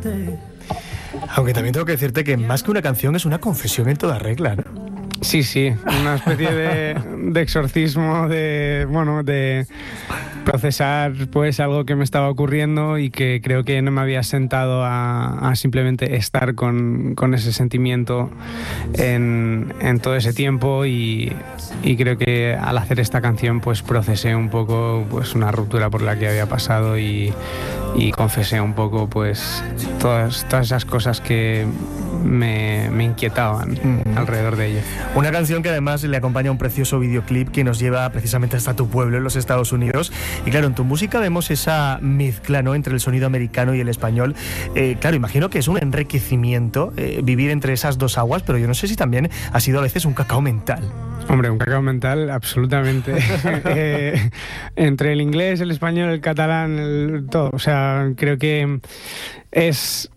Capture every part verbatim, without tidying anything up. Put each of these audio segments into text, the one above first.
Aunque también tengo que decirte que más que una canción es una confesión en toda regla, ¿no? Sí, sí, una especie de, de exorcismo, de, bueno, de procesar pues algo que me estaba ocurriendo y que creo que no me había sentado a, a simplemente estar con, con ese sentimiento en, en todo ese tiempo y, y creo que al hacer esta canción pues procesé un poco pues una ruptura por la que había pasado y, y confesé un poco pues todas, todas esas cosas que me, me inquietaban mm. alrededor de ello. Una canción que además le acompaña un precioso videoclip que nos lleva precisamente hasta tu pueblo en los Estados Unidos. Y claro, en tu música vemos esa mezcla, ¿no?, entre el sonido americano y el español. Eh, claro, imagino que es un enriquecimiento eh, vivir entre esas dos aguas, pero yo no sé si también ha sido a veces un cacao mental. Hombre, un cacao mental, absolutamente. eh, entre el inglés, el español, el catalán, el, todo. O sea, creo que es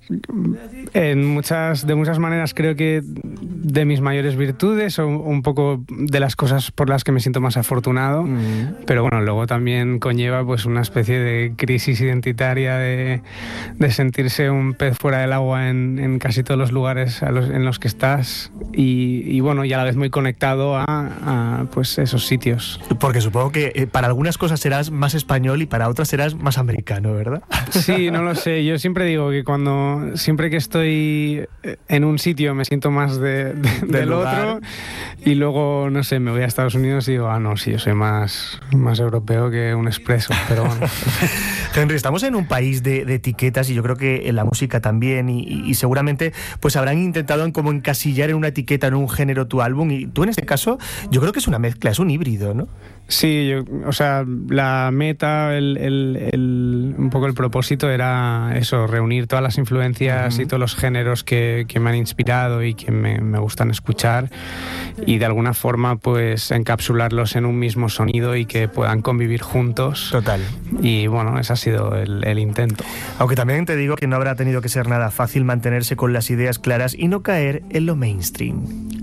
en muchas, de muchas maneras creo que de mis mayores virtudes o un poco de las cosas por las que me siento más afortunado, mm. pero bueno, luego también conlleva pues una especie de crisis identitaria de, de sentirse un pez fuera del agua en, en casi todos los lugares a los, en los que estás y, y bueno, y a la vez muy conectado a, a pues esos sitios. Porque supongo que eh, para algunas cosas serás más español y para otras serás más americano, ¿verdad? Sí, no lo sé, yo siempre digo que cuando siempre que estoy en un sitio me siento más de, de, del, del otro y luego, no sé, me voy a Estados Unidos y digo, ah, no, sí, yo soy más, más europeo que un expreso, pero bueno. Henry, estamos en un país de, de etiquetas y yo creo que en la música también y, y, y seguramente pues habrán intentado en como encasillar en una etiqueta, en un género tu álbum y tú en este caso yo creo que es una mezcla, es un híbrido, ¿no? Sí, yo, o sea, la meta, el, el, el, un poco el propósito era eso, reunir todas las influencias uh-huh. y todos los géneros que, que me han inspirado y que me, me gustan escuchar y de alguna forma pues encapsularlos en un mismo sonido y que puedan convivir juntos. Total. Y bueno, ese ha sido el, el intento. Aunque también te digo que no habrá tenido que ser nada fácil mantenerse con las ideas claras y no caer en lo mainstream.